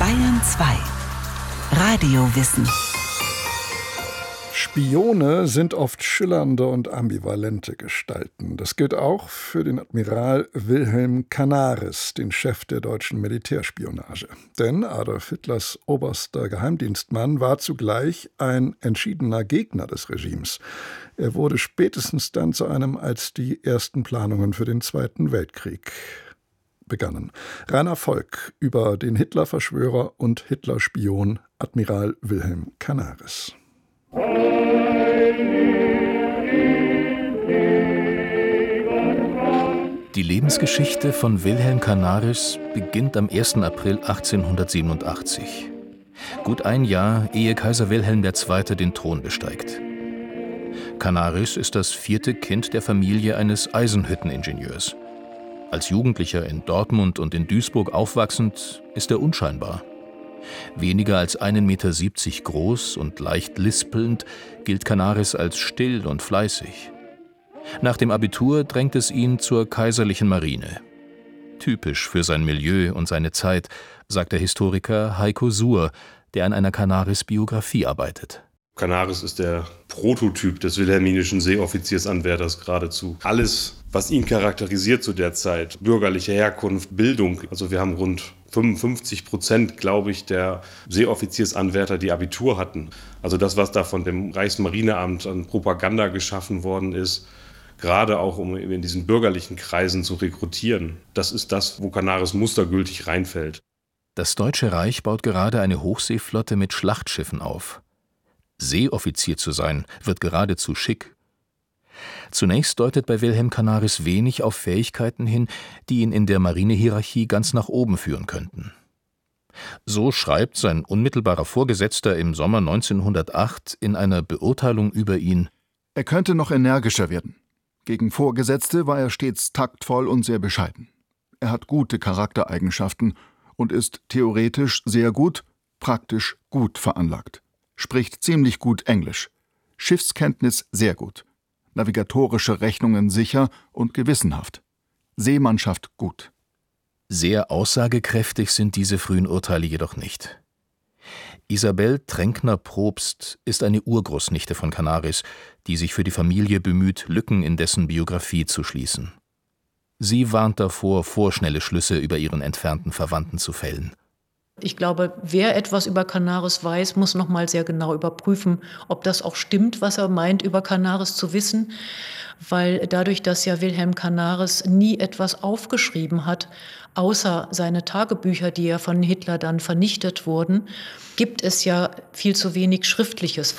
Bayern 2 Radiowissen. Spione sind oft schillernde und ambivalente Gestalten. Das gilt auch für den Admiral Wilhelm Canaris, den Chef der deutschen Militärspionage. Denn Adolf Hitlers oberster Geheimdienstmann war zugleich ein entschiedener Gegner des Regimes. Er wurde spätestens dann zu einem, als die ersten Planungen für den Zweiten Weltkrieg begannen. Rainer Volk über den Hitlerverschwörer und Hitlerspion Admiral Wilhelm Canaris. Die Lebensgeschichte von Wilhelm Canaris beginnt am 1. April 1887. Gut ein Jahr, ehe Kaiser Wilhelm II. Den Thron besteigt. Canaris ist das 4. Kind der Familie eines Eisenhütteningenieurs. Als Jugendlicher in Dortmund und in Duisburg aufwachsend, ist er unscheinbar. Weniger als 1,70 Meter groß und leicht lispelnd gilt Canaris als still und fleißig. Nach dem Abitur drängt es ihn zur kaiserlichen Marine. Typisch für sein Milieu und seine Zeit, sagt der Historiker Heiko Suhr, der an einer Canaris-Biografie arbeitet. Canaris ist der Prototyp des wilhelminischen Seeoffiziersanwärters geradezu. Alles, was ihn charakterisiert zu der Zeit, bürgerliche Herkunft, Bildung. Also wir haben rund 55%, glaube ich, der Seeoffiziersanwärter, die Abitur hatten. Also das, was da von dem Reichsmarineamt an Propaganda geschaffen worden ist, gerade auch um in diesen bürgerlichen Kreisen zu rekrutieren. Das ist das, wo Canaris mustergültig reinfällt. Das Deutsche Reich baut gerade eine Hochseeflotte mit Schlachtschiffen auf. Seeoffizier zu sein, wird geradezu schick. Zunächst deutet bei Wilhelm Canaris wenig auf Fähigkeiten hin, die ihn in der Marinehierarchie ganz nach oben führen könnten. So schreibt sein unmittelbarer Vorgesetzter im Sommer 1908 in einer Beurteilung über ihn: Er könnte noch energischer werden. Gegen Vorgesetzte war er stets taktvoll und sehr bescheiden. Er hat gute Charaktereigenschaften und ist theoretisch sehr gut, praktisch gut veranlagt. Spricht ziemlich gut Englisch. Schiffskenntnis sehr gut. Navigatorische Rechnungen sicher und gewissenhaft. Seemannschaft gut. Sehr aussagekräftig sind diese frühen Urteile jedoch nicht. Isabel Tränkner-Probst ist eine Urgroßnichte von Canaris, die sich für die Familie bemüht, Lücken in dessen Biografie zu schließen. Sie warnt davor, vorschnelle Schlüsse über ihren entfernten Verwandten zu fällen. Ich glaube, wer etwas über Canaris weiß, muss noch mal sehr genau überprüfen, ob das auch stimmt, was er meint, über Canaris zu wissen. Weil dadurch, dass ja Wilhelm Canaris nie etwas aufgeschrieben hat, außer seine Tagebücher, die ja von Hitler dann vernichtet wurden, gibt es ja viel zu wenig Schriftliches